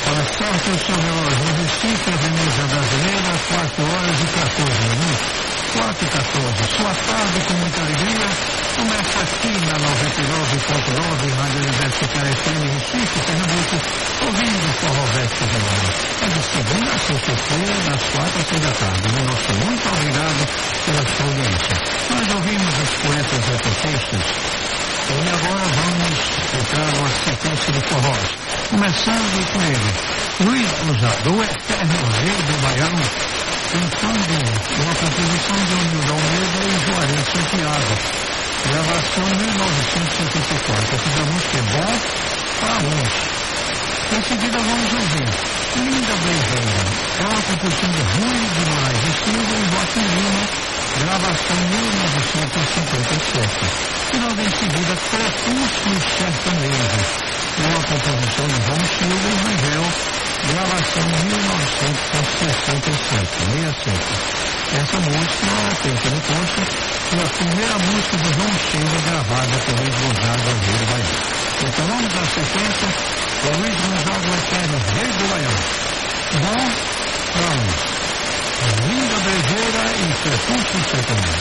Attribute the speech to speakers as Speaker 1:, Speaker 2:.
Speaker 1: Tá certo, seu relógio. No Recife, Avenida Brasileira, 4 horas e 14 minutos. 4 e 14. Sua tarde com muita alegria começa aqui na 99.9, Rádio Universitária FM Recife, Pernambuco, ouvindo o Forró Verso Relógio. É de segunda a sexta-feira, das 4 às 6 da tarde. Nosso muito obrigado pela sua audiência. Nós ouvimos os poetas retrotistas e agora vamos entrar numa sequência de forrós. Começando com ele, Luiz Gonzaga, o eterno rei do Baião, cantando uma composição de Nildo Almeida e Juarez Santiago. Gravação 1974. Essa música é bom para uns. Em seguida vamos ouvir Linda Beijeira. É uma composição de Rui Guimarães e Silva e Joaquim Lima. Gravação 1957. E logo em seguida, Crepúsculo Sertanejo. É uma composição de João Silva e Rangel. Gravação 1967. Essa música tem que me consta foi a primeira música de João Silva gravada por Luiz Gonzaga, o rei do Baião. Então vamos dar sequência com Luiz Gonzaga, o eterno rei do Baião. Bom, vamos. Linda Beijeira e Crepúsculo Sertanejo.